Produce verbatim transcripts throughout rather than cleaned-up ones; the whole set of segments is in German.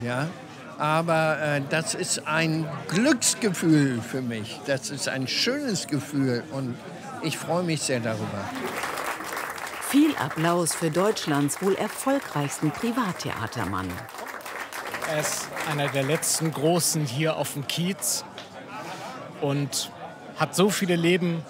Ja, aber äh, das ist ein Glücksgefühl für mich. Das ist ein schönes Gefühl und ich freue mich sehr darüber. Viel Applaus für Deutschlands wohl erfolgreichsten Privattheatermann. Er ist einer der letzten Großen hier auf dem Kiez und hat so viele Leben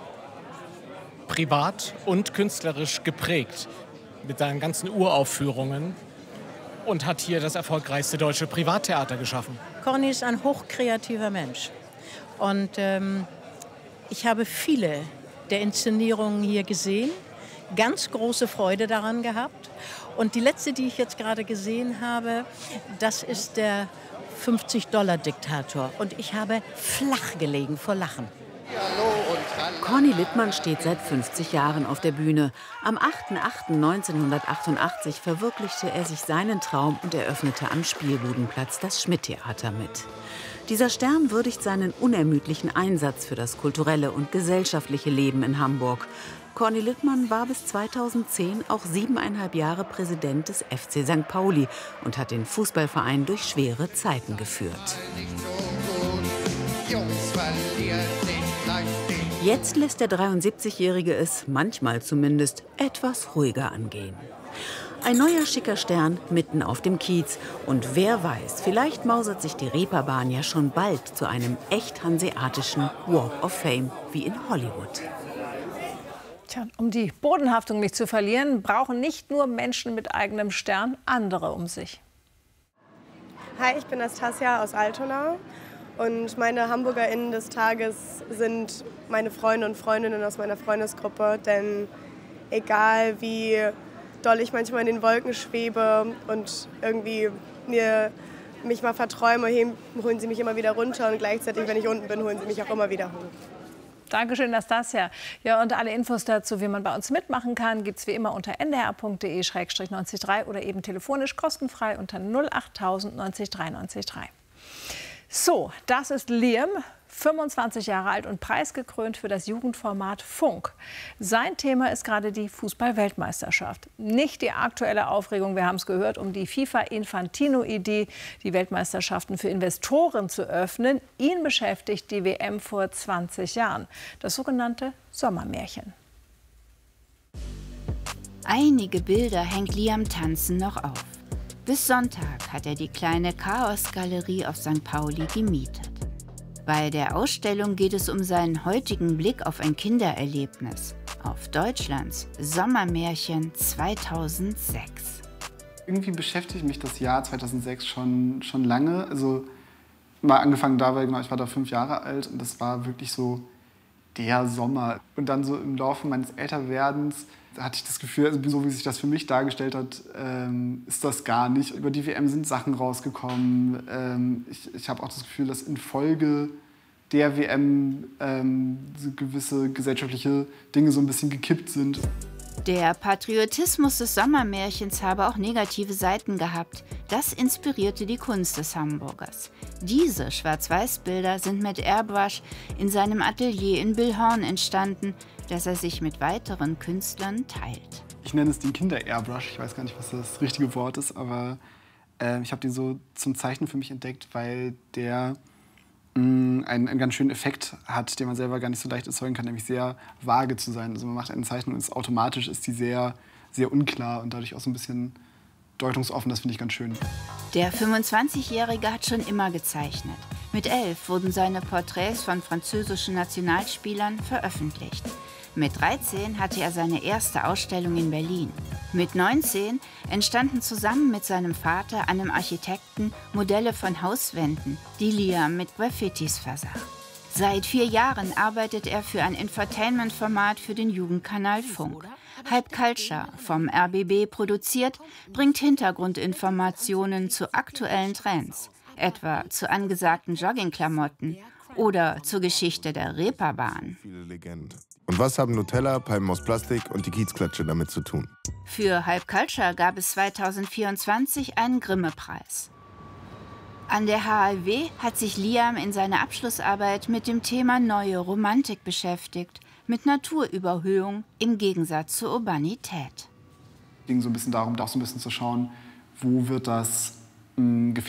privat und künstlerisch geprägt mit seinen ganzen Uraufführungen und hat hier das erfolgreichste deutsche Privattheater geschaffen. Corny ist ein hochkreativer Mensch und ähm, ich habe viele der Inszenierungen hier gesehen, ganz große Freude daran gehabt. Und die letzte, die ich jetzt gerade gesehen habe, das ist der fünfzig-Dollar-Diktator. Und ich habe flach gelegen vor Lachen. Corny Littmann steht seit fünfzig Jahren auf der Bühne. Am achter achter neunzehnhundertachtundachtzig verwirklichte er sich seinen Traum und eröffnete am Spielbudenplatz das Schmidt-Theater mit. Dieser Stern würdigt seinen unermüdlichen Einsatz für das kulturelle und gesellschaftliche Leben in Hamburg. Corny Littmann war bis zweitausendzehn auch siebeneinhalb Jahre Präsident des F C Sankt Pauli und hat den Fußballverein durch schwere Zeiten geführt. Jetzt lässt der dreiundsiebzigjährige es, manchmal zumindest, etwas ruhiger angehen. Ein neuer schicker Stern mitten auf dem Kiez. Und wer weiß, vielleicht mausert sich die Reeperbahn ja schon bald zu einem echt hanseatischen Walk of Fame wie in Hollywood. Tja, um die Bodenhaftung nicht zu verlieren, brauchen nicht nur Menschen mit eigenem Stern andere um sich. Hi, ich bin Nastasia aus Altona und meine HamburgerInnen des Tages sind meine Freunde und Freundinnen aus meiner Freundesgruppe. Denn egal wie doll ich manchmal in den Wolken schwebe und irgendwie mir, mich mal verträume, holen sie mich immer wieder runter und gleichzeitig, wenn ich unten bin, holen sie mich auch immer wieder hoch. Dankeschön, Nastasia. Ja, und alle Infos dazu, wie man bei uns mitmachen kann, gibt es wie immer unter n d r punkt d e slash neunzig drei oder eben telefonisch kostenfrei unter null achttausend neunzig drei neunzig drei. So, das ist Liam, fünfundzwanzig Jahre alt und preisgekrönt für das Jugendformat Funk. Sein Thema ist gerade die Fußball-Weltmeisterschaft. Nicht die aktuelle Aufregung, wir haben es gehört, um die FIFA-Infantino-Idee, die Weltmeisterschaften für Investoren zu öffnen. Ihn beschäftigt die W M vor zwanzig Jahren, das sogenannte Sommermärchen. Einige Bilder hängt Liam Tanzen noch auf. Bis Sonntag hat er die kleine Chaos-Galerie auf Sankt Pauli gemietet. Bei der Ausstellung geht es um seinen heutigen Blick auf ein Kindererlebnis, auf Deutschlands Sommermärchen zweitausendsechs. Irgendwie beschäftigt mich das Jahr zweitausendsechs schon, schon lange. Also mal angefangen da, weil genau, ich war da fünf Jahre alt und das war wirklich so der Sommer. Und dann so im Laufe meines Älterwerdens hatte ich das Gefühl, also so wie sich das für mich dargestellt hat, ähm, ist das gar nicht. Über die W M sind Sachen rausgekommen. Ähm, ich ich habe auch das Gefühl, dass infolge der W M ähm, so gewisse gesellschaftliche Dinge so ein bisschen gekippt sind. Der Patriotismus des Sommermärchens habe auch negative Seiten gehabt. Das inspirierte die Kunst des Hamburgers. Diese Schwarz-Weiß-Bilder sind mit Airbrush in seinem Atelier in Billhorn entstanden, das er sich mit weiteren Künstlern teilt. Ich nenne es den Kinder-Airbrush. Ich weiß gar nicht, was das richtige Wort ist, aber äh, ich habe den so zum Zeichnen für mich entdeckt, weil der mh, einen, einen ganz schönen Effekt hat, den man selber gar nicht so leicht erzeugen kann, nämlich sehr vage zu sein. Also man macht eine Zeichnung und ist automatisch ist die sehr, sehr unklar und dadurch auch so ein bisschen deutungsoffen. Das finde ich ganz schön. Der fünfundzwanzigjährige hat schon immer gezeichnet. Mit elf wurden seine Porträts von französischen Nationalspielern veröffentlicht. Mit dreizehn hatte er seine erste Ausstellung in Berlin. Mit neunzehn entstanden zusammen mit seinem Vater, einem Architekten, Modelle von Hauswänden, die Liam mit Graffitis versah. Seit vier Jahren arbeitet er für ein Infotainment-Format für den Jugendkanal Funk. Hype Culture, vom R B B produziert, bringt Hintergrundinformationen zu aktuellen Trends, etwa zu angesagten Joggingklamotten oder zur Geschichte der Reeperbahn. Und was haben Nutella, Palmen aus Plastik und die Kiezklatsche damit zu tun? Für Hype Culture gab es zweitausendvierundzwanzig einen Grimme-Preis. An der H L W hat sich Liam in seiner Abschlussarbeit mit dem Thema neue Romantik beschäftigt, mit Naturüberhöhung im Gegensatz zur Urbanität. Es ging so ein bisschen darum, auch so ein bisschen zu schauen, wo wird das mh, gefährlich.